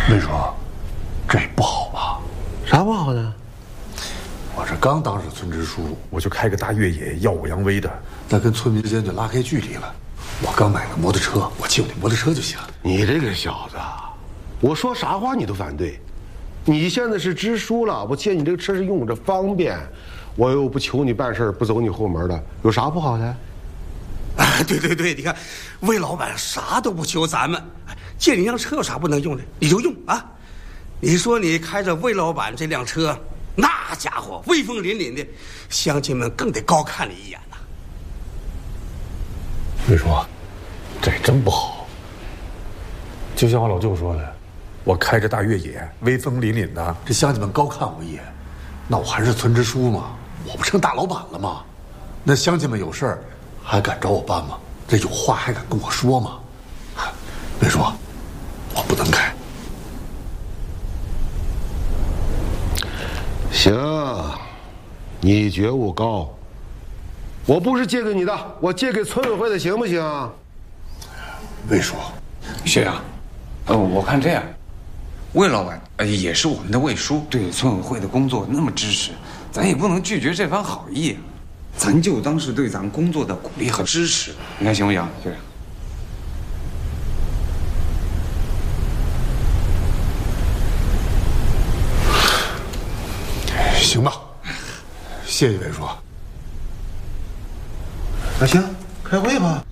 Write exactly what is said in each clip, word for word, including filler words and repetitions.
魏叔，这不好吧？ 啥不好呢？ 我这刚当上村支书， 我就开个大越野，耀武扬威的， 那跟村民之间就拉开距离了。我刚买个摩托车，我骑我那摩托车就行了。 你这个小子，我说啥话你都反对。你现在是支书了，我借你这个车是用着方便，我又不求你办事，不走你后门的，有啥不好的？ 啊，对对对，你看，魏老板啥都不求咱们，借你辆车有啥不能用的，你就用啊！你说你开着魏老板这辆车，那家伙威风凛凛的，乡亲们更得高看你一眼呐。 魏叔，这真不好。就像我老舅说的，我开着大越野，威风凛凛的， 这乡亲们高看我一眼，那我还是村支书吗？我不成大老板了吗？那乡亲们有事儿还敢找我办吗？这有话还敢跟我说吗？魏叔，我不能开。 行，你觉悟高。我不是借给你的，我借给村委会的，行不行？ 魏叔， 学长，呃，我看这样，魏老板呃也是我们的魏叔，对村委会的工作那么支持，咱也不能拒绝这番好意，咱就当是对咱工作的鼓励和支持，你看行不行，学长？ 行吧，谢谢魏叔。 那行，开会吧。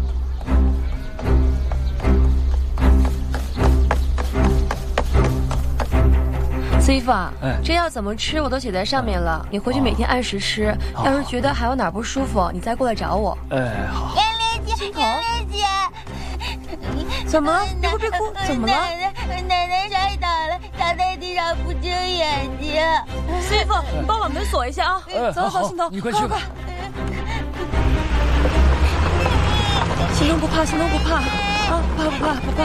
师傅啊，哎、这药怎么吃我都写在上面了，你回去每天按时吃。哦、要是觉得还有哪不舒服，你再过来找我。 哎，好。 妍莲姐，妍莲姐， 怎么了？别哭别哭，怎么了？ 奶奶奶奶摔倒了，倒在地上不睁眼睛。 师傅，你帮我把门锁一下啊！ 哎、 走走，心头， 你快去吧。 心东不怕，心东不怕啊！不怕不怕不怕。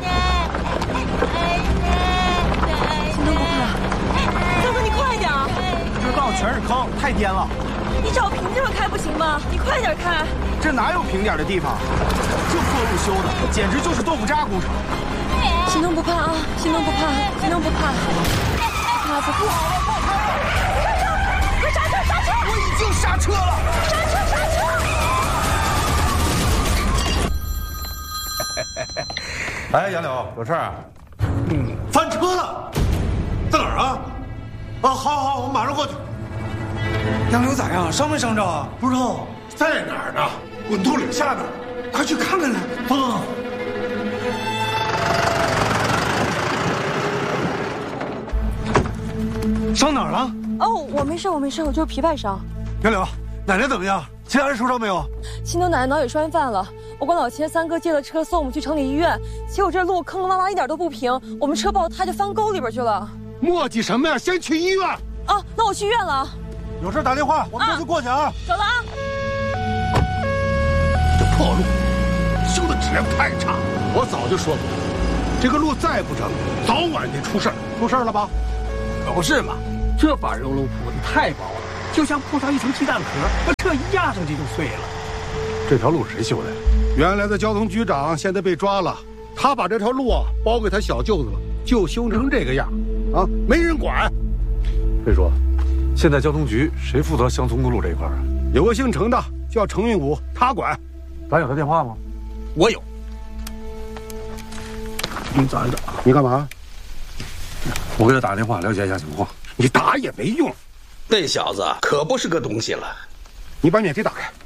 心东不怕。哥哥，你快点啊！ 这道全是坑，太颠了。 你找平地方开不行吗？你快点开。 这哪有平点的地方？这破路修的，简直就是豆腐渣工程。 心东不怕啊！心东不怕，心东不怕。不怕不怕。快刹车刹车！ 我已经刹车了。 刹车刹车！ 哎，杨柳，有事儿啊？ 嗯，翻车了，在哪儿啊？啊，好，好，好，我马上过去。 杨柳咋样？伤没伤着啊？ 不知道在哪儿呢？滚兔岭下边，快去看看来。啊！ 伤哪儿了？ 哦，我没事，我没事，我就是皮外伤。 杨柳，奶奶怎么样？其他人受伤没有？ 心头奶奶脑血栓犯了。我管老钱三哥借了车送我们去城里医院，结果这路坑坑洼洼一点都不平，我们车爆胎就翻沟里边去了。 磨叽什么呀？先去医院。 啊，那我去医院了。 有事打电话，我们这就过去啊。 走了啊。 这破路修的质量太差，我早就说过，这个路再不整，早晚得出事儿。出事儿了吧？ 可不是嘛，这把肉路铺的太薄了，就像铺上一层鸡蛋壳，把车一压上去就碎了。 这条路谁修的呀？ 原来的交通局长现在被抓了，他把这条路啊包给他小舅子了，就修成这个样，啊，没人管。 魏叔，现在交通局谁负责乡村公路这一块啊？ 有个姓程的叫程运武，他管。 咱有他电话吗？ 我有。 你找一找。你干嘛？ 我给他打电话了解一下情况。 你打也没用， 那小子可不是个东西了。 你把免提打开。